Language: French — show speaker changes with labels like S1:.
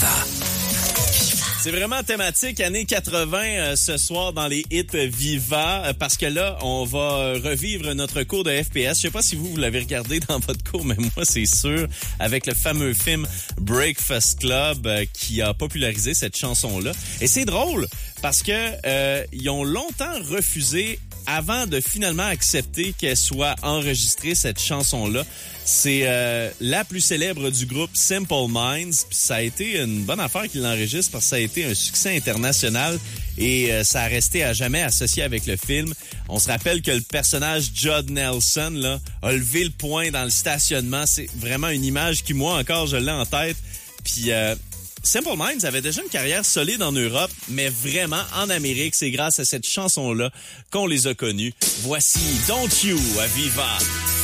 S1: Viva.
S2: C'est vraiment thématique années 80 ce soir dans les hits Viva parce que là, on va revivre notre cours de FPS. Je sais pas si vous l'avez regardé dans votre cours, mais moi, c'est sûr, avec le fameux film Breakfast Club qui a popularisé cette chanson-là. Et c'est drôle parce que ils ont longtemps refusé avant de finalement accepter qu'elle soit enregistrée, cette chanson-là. C'est la plus célèbre du groupe Simple Minds. Puis ça a été une bonne affaire qu'ils l'enregistrent parce que ça a été un succès international et ça a resté à jamais associé avec le film. On se rappelle que le personnage Judd Nelson là, a levé le poing dans le stationnement. C'est vraiment une image qui, moi encore, je l'ai en tête. Puis Simple Minds avait déjà une carrière solide en Europe, mais vraiment en Amérique, c'est grâce à cette chanson-là qu'on les a connus. Voici Don't You à Viva.